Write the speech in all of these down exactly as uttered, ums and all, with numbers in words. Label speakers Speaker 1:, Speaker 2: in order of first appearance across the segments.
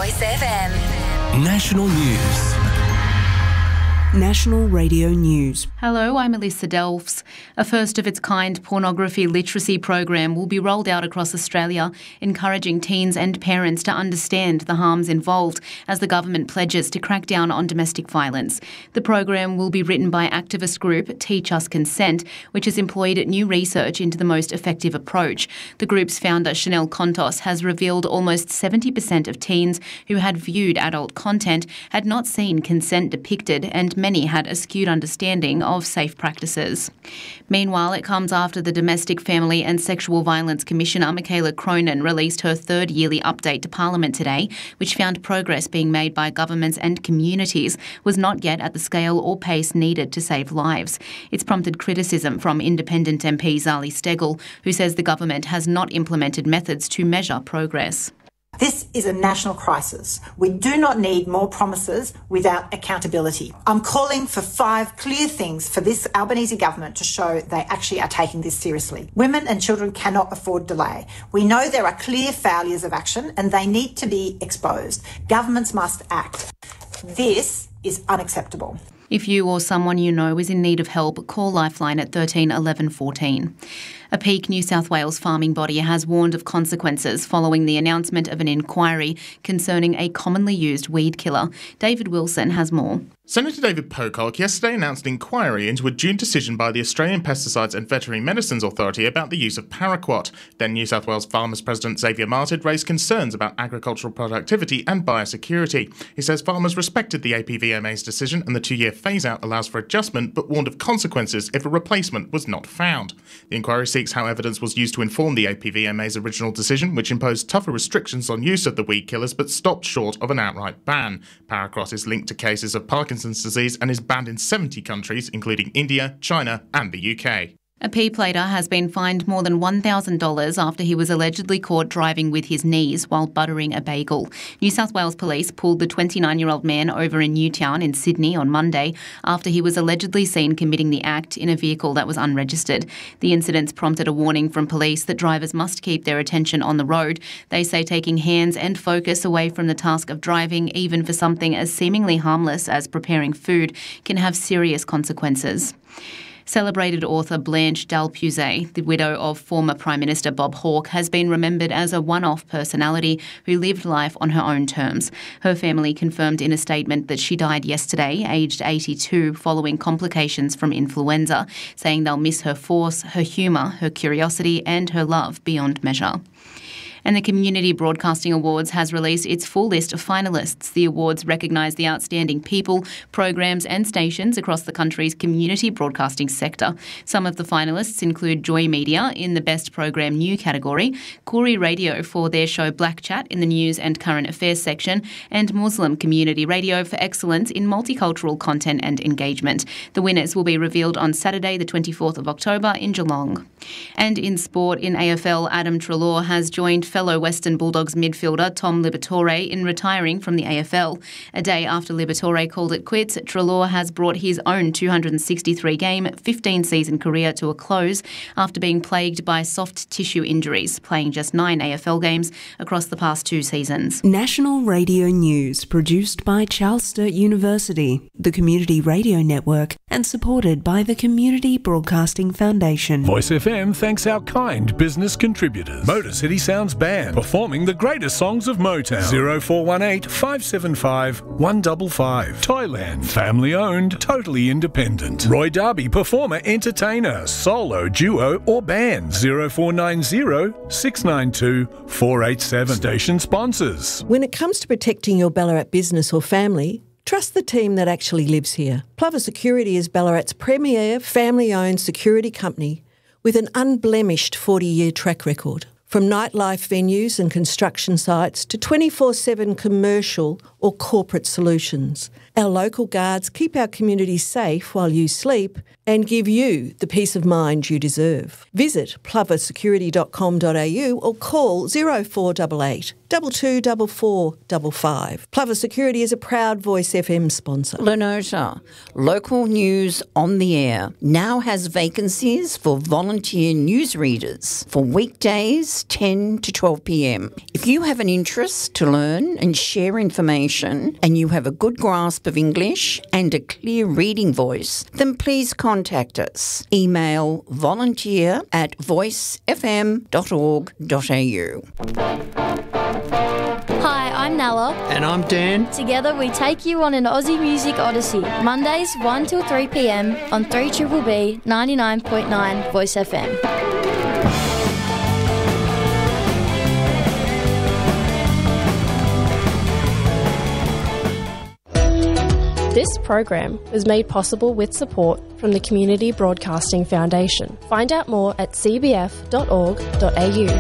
Speaker 1: Voice F M.
Speaker 2: National News.
Speaker 3: National Radio News.
Speaker 4: Hello, I'm Elissa Delfs. A first-of-its-kind pornography literacy program will be rolled out across Australia, encouraging teens and parents to understand the harms involved as the government pledges to crack down on domestic violence. The program will be written by activist group Teach Us Consent, which has employed new research into the most effective approach. The group's founder, Chanel Contos, has revealed almost seventy percent of teens who had viewed adult content had not seen consent depicted, and many had a skewed understanding of safe practices. Meanwhile, it comes after the Domestic, Family and Sexual Violence Commissioner, Michaela Cronin, released her third yearly update to Parliament today, which found progress being made by governments and communities was not yet at the scale or pace needed to save lives. It's prompted criticism from independent M P Zali Steggall, who says the government has not implemented methods to measure progress.
Speaker 5: This is a national crisis. We do not need more promises without accountability. I'm calling for five clear things for this Albanese government to show they actually are taking this seriously. Women and children cannot afford delay. We know there are clear failures of action and they need to be exposed. Governments must act. This is unacceptable.
Speaker 4: If you or someone you know is in need of help, call Lifeline at thirteen eleven fourteen. A Peak New South Wales farming body has warned of consequences following the announcement of an inquiry concerning a commonly used weed killer. David Wilson has more.
Speaker 6: Senator David Pocock yesterday announced an inquiry into a June decision by the Australian Pesticides and Veterinary Medicines Authority about the use of paraquat. Then New South Wales Farmers President Xavier Martin raised concerns about agricultural productivity and biosecurity. He says farmers respected the A P V M A's decision and the two-year phase-out allows for adjustment, but warned of consequences if a replacement was not found. The inquiry seeks how evidence was used to inform the A P V M A's original decision, which imposed tougher restrictions on use of the weed killers but stopped short of an outright ban. Paraquat is linked to cases of Parkinson's disease and is banned in seventy countries, including India, China and the U K.
Speaker 4: A pea plater has been fined more than one thousand dollars after he was allegedly caught driving with his knees while buttering a bagel. New South Wales Police pulled the twenty-nine-year-old man over in Newtown in Sydney on Monday after he was allegedly seen committing the act in a vehicle that was unregistered. The incidents prompted a warning from police that drivers must keep their attention on the road. They say taking hands and focus away from the task of driving, even for something as seemingly harmless as preparing food, can have serious consequences. Celebrated author Blanche Dalpuzet, the widow of former Prime Minister Bob Hawke, has been remembered as a one-off personality who lived life on her own terms. Her family confirmed in a statement that she died yesterday, aged eighty-two, following complications from influenza, saying they'll miss her force, her humour, her curiosity and her love beyond measure. And the Community Broadcasting Awards has released its full list of finalists. The awards recognise the outstanding people, programs and stations across the country's community broadcasting sector. Some of the finalists include Joy Media in the Best Program New category, Koori Radio for their show Black Chat in the News and Current Affairs section, and Muslim Community Radio for excellence in multicultural content and engagement. The winners will be revealed on Saturday the twenty-fourth of October in Geelong. And in sport, in A F L, Adam Treloar has joined fellow Western Bulldogs midfielder Tom Liberatore in retiring from the A F L. A day after Liberatore called it quits, Treloar has brought his own two hundred sixty-three game, fifteen season career to a close after being plagued by soft tissue injuries, playing just nine A F L games across the past two seasons.
Speaker 3: National Radio News, produced by Charles Sturt University, the Community Radio Network, and supported by the Community Broadcasting Foundation.
Speaker 2: Voice F M thanks our kind business contributors. Motor City Sounds Band, performing the greatest songs of Motown. zero four one eight, five seven five, one five five. Toyland, family owned, totally independent. Roy Darby, performer, entertainer, solo, duo or band. zero four nine zero, six nine two, four eight seven. Station sponsors.
Speaker 7: When it comes to protecting your Ballarat business or family, trust the team that actually lives here. Plover Security is Ballarat's premier family-owned security company with an unblemished forty-year track record. From nightlife venues and construction sites to twenty-four seven commercial or corporate solutions. Our local guards keep our community safe while you sleep and give you the peace of mind you deserve. Visit plover security dot com dot a u or call zero four eight eight, two two four four five five. Plover Security is a proud Voice F M sponsor.
Speaker 1: Lenota, local news on the air, now has vacancies for volunteer newsreaders for weekdays ten to twelve p m. If you have an interest to learn and share information and you have a good grasp of English and a clear reading voice, then please contact us. Email volunteer at voice f m dot org dot a u.
Speaker 8: Hi, I'm Nella.
Speaker 9: And I'm Dan.
Speaker 8: Together we take you on an Aussie music odyssey. Mondays one till three p m on three B B B ninety-nine point nine Voice F M.
Speaker 10: This program is made possible with support from the Community Broadcasting Foundation. Find out more at c b f dot org dot a u.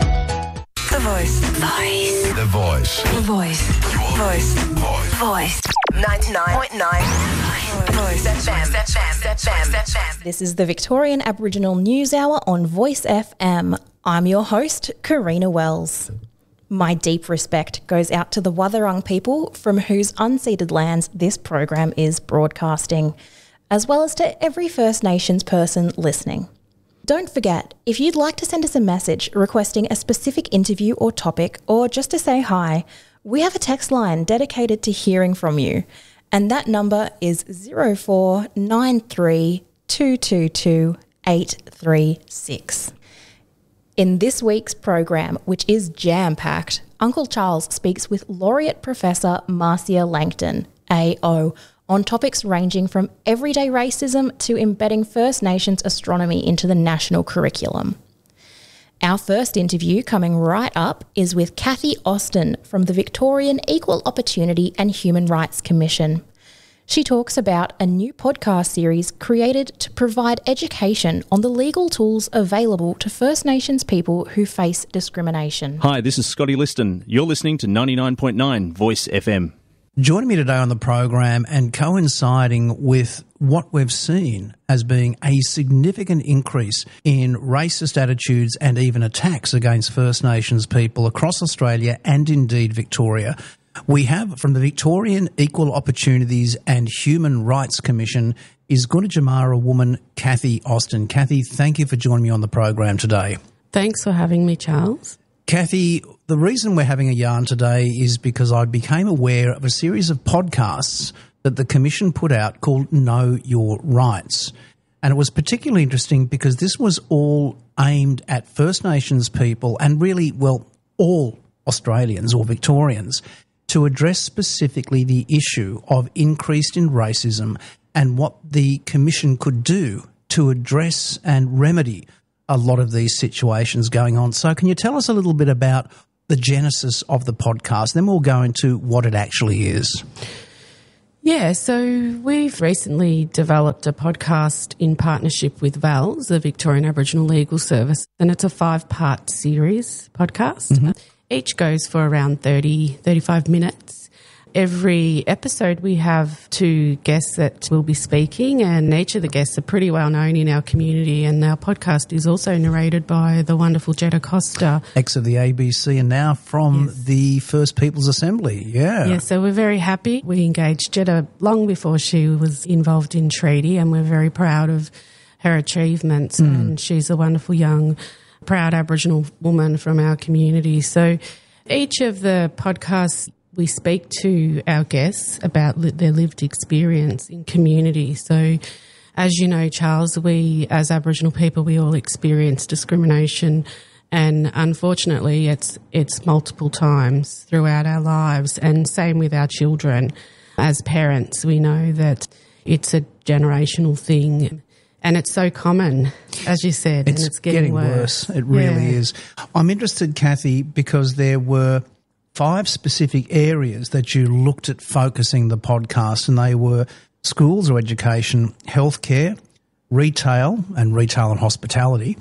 Speaker 3: The Voice. Voice.
Speaker 11: The Voice.
Speaker 3: The Voice.
Speaker 11: Your
Speaker 3: Voice.
Speaker 11: Voice.
Speaker 3: Voice. ninety-nine point nine. Voice F M.
Speaker 10: This is the Victorian Aboriginal News Hour on Voice F M. I'm your host, Karina Wells. My deep respect goes out to the Wathaurong people from whose unceded lands this program is broadcasting, as well as to every First Nations person listening. Don't forget, if you'd like to send us a message requesting a specific interview or topic, or just to say hi, we have a text line dedicated to hearing from you, and that number is zero four nine three two two two eight three six. In this week's program, which is jam-packed, Uncle Charles speaks with Laureate Professor Marcia Langton, A O, on topics ranging from everyday racism to embedding First Nations astronomy into the national curriculum. Our first interview, coming right up, is with Kathy Austin from the Victorian Equal Opportunity and Human Rights Commission. She talks about a new podcast series created to provide education on the legal tools available to First Nations people who face discrimination.
Speaker 12: Hi, this is Scotty Liston. You're listening to ninety-nine point nine Voice F M.
Speaker 9: Joining me today on the program and coinciding with what we've seen as being a significant increase in racist attitudes and even attacks against First Nations people across Australia and indeed Victoria, we have from the Victorian Equal Opportunities and Human Rights Commission is Gunditjmara woman Kathy Austin. Kathy, thank you for joining me on the program today.
Speaker 13: Thanks for having me, Charles.
Speaker 9: Kathy, the reason we're having a yarn today is because I became aware of a series of podcasts that the Commission put out called Know Your Rights. And it was particularly interesting because this was all aimed at First Nations people and really, well, all Australians or Victorians to address specifically the issue of increased in racism and what the Commission could do to address and remedy a lot of these situations going on. So can you tell us a little bit about the genesis of the podcast? Then we'll go into what it actually is.
Speaker 13: Yeah, so we've recently developed a podcast in partnership with V A L S, the Victorian Aboriginal Legal Service, and it's a five-part series podcast. Mm-hmm. Each goes for around thirty, thirty-five minutes. Every episode we have two guests that will be speaking, and each of the guests are pretty well known in our community, and our podcast is also narrated by the wonderful Jetta Costa.
Speaker 9: Ex of the A B C and now from yes. the First Peoples Assembly, yeah.
Speaker 13: Yeah, so we're very happy. We engaged Jetta long before she was involved in treaty, and we're very proud of her achievements, mm. and she's a wonderful young proud Aboriginal woman from our community. So each of the podcasts we speak to our guests about li- their lived experience in community. So as you know, Charles, we as Aboriginal people, we all experience discrimination, and unfortunately it's it's multiple times throughout our lives, and same with our children. As parents, we know that it's a generational thing. And it's so common, as you said,
Speaker 9: it's
Speaker 13: and it's getting,
Speaker 9: getting worse. worse. It really yeah. is. I'm interested, Kathy, because there were five specific areas that you looked at focusing the podcast, and they were schools or education, healthcare, retail, and retail and hospitality,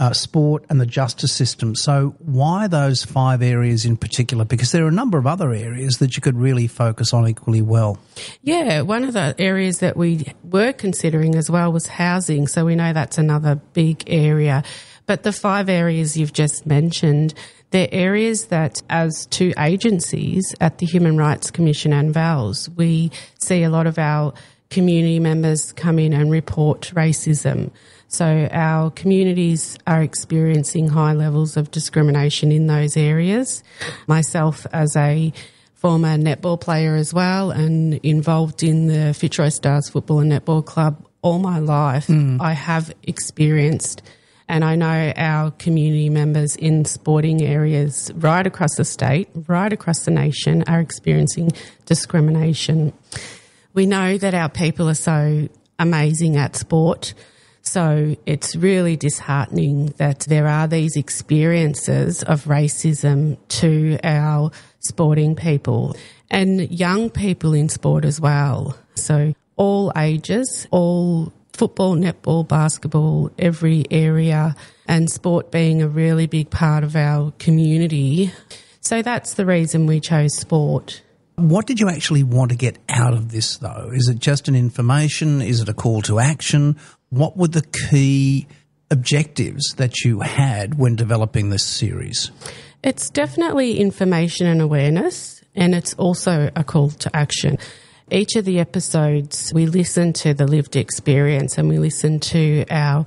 Speaker 9: uh, sport and the justice system. So why those five areas in particular? Because there are a number of other areas that you could really focus on equally well.
Speaker 13: Yeah, one of the areas that we were considering as well was housing. So we know that's another big area. But the five areas you've just mentioned, they're areas that as two agencies at the Human Rights Commission and V A L S, we see a lot of our community members come in and report racism. So our communities are experiencing high levels of discrimination in those areas. Myself as a former netball player as well and involved in the Fitzroy Stars Football and Netball Club all my life, mm. I have experienced, and I know our community members in sporting areas right across the state, right across the nation are experiencing discrimination. We know that our people are so amazing at sport, so it's really disheartening that there are these experiences of racism to our sporting people and young people in sport as well. So all ages, all football, netball, basketball, every area, and sport being a really big part of our community. So that's the reason we chose sport.
Speaker 9: What did you actually want to get out of this, though? Is it just an information? Is it a call to action? What were the key objectives that you had when developing this series?
Speaker 13: It's definitely information and awareness, and it's also a call to action. Each of the episodes, we listen to the lived experience and we listen to our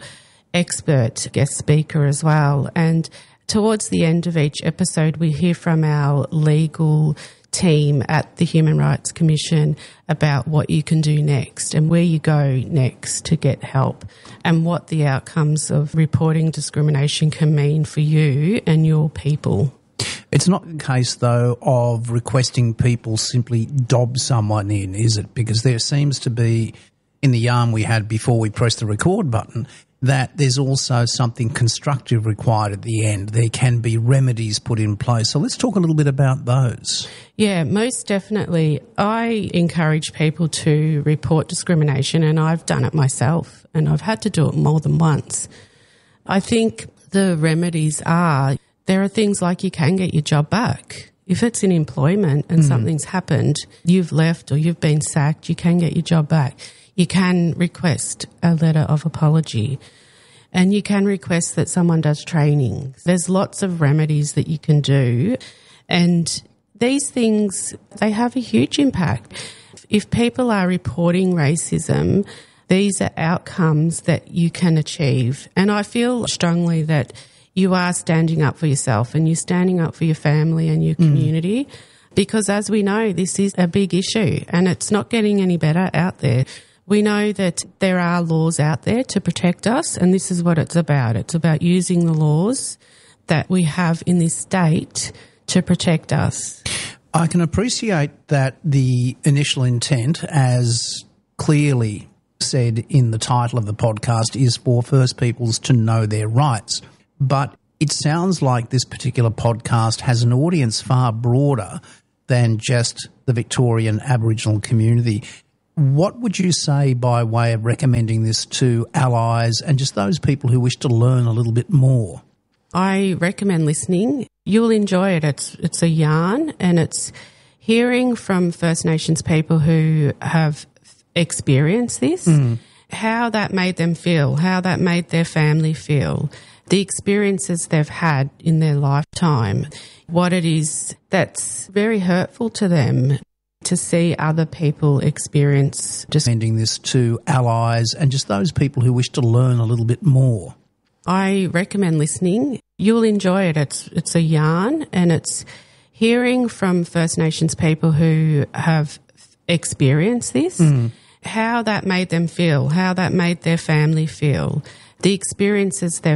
Speaker 13: expert guest speaker as well. And towards the end of each episode, we hear from our legal team at the Human Rights Commission about what you can do next and where you go next to get help and what the outcomes of reporting discrimination can mean for you and your people.
Speaker 9: It's not the case, though, of requesting people simply dob someone in, is it? Because there seems to be, in the yarn we had before we pressed the record button, that there's also something constructive required at the end. There can be remedies put in place. So let's talk a little bit about those.
Speaker 13: Yeah, most definitely. I encourage people to report discrimination, and I've done it myself, and I've had to do it more than once. I think the remedies are, there are things like you can get your job back. If it's in employment and mm. something's happened, you've left or you've been sacked, you can get your job back. You can request a letter of apology, and you can request that someone does training. There's lots of remedies that you can do, and these things, they have a huge impact. If people are reporting racism, these are outcomes that you can achieve. And I feel strongly that you are standing up for yourself and you're standing up for your family and your community mm. because, as we know, this is a big issue and it's not getting any better out there. We know that there are laws out there to protect us, and this is what it's about. It's about using the laws that we have in this state to protect us.
Speaker 9: I can appreciate that the initial intent, as clearly said in the title of the podcast, is for First Peoples to know their rights. But it sounds like this particular podcast has an audience far broader than just the Victorian Aboriginal community. What would you say by way of recommending this to allies and just those people who wish to learn a little bit more?
Speaker 13: I recommend listening. You'll enjoy it. It's it's a yarn, and it's hearing from First Nations people who have experienced this, mm. how that made them feel, how that made their family feel, the experiences they've had in their lifetime, what it is that's very hurtful to them to see other people experience. Just
Speaker 9: sending this to allies and just those people who wish to learn a little bit more.
Speaker 13: I recommend listening. You'll enjoy it. It's it's a yarn, and it's hearing from First Nations people who have experienced this, mm. how that made them feel, how that made their family feel, the experiences they've